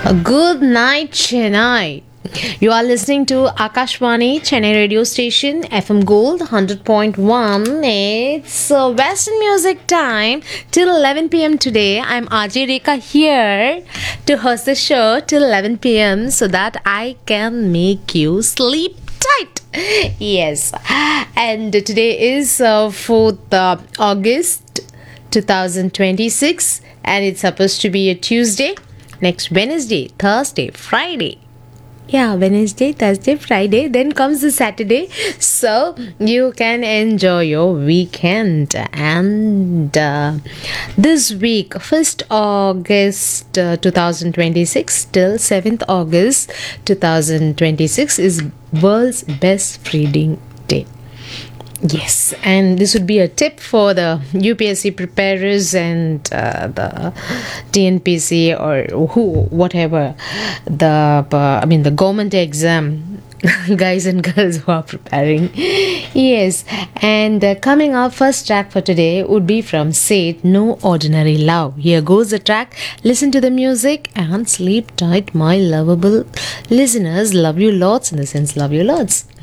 Good night, Chennai. You are listening to Akashvani Chennai radio station FM Gold 100.1. It's Western music time till 11 p.m. today. I'm RJ Rekha here to host the show till 11 p.m. so that I can make you sleep tight. Yes, and today is 4th August 2026, and it's supposed to be a Tuesday. Next Wednesday, Thursday, Friday. Yeah, Wednesday, Thursday, Friday. Then comes the Saturday. So you can enjoy your weekend. And this week, 1st August 2026 till 7th August 2026 is World's Best Reading Day. Yes, and this would be a tip for the UPSC preparers and the TNPC or whatever the government exam guys and girls who are preparing. Yes, and coming up, first track for today would be from Said, No Ordinary Love. Here goes the track. Listen to the music and sleep tight, my lovable listeners. Love you lots, in the sense love you lots.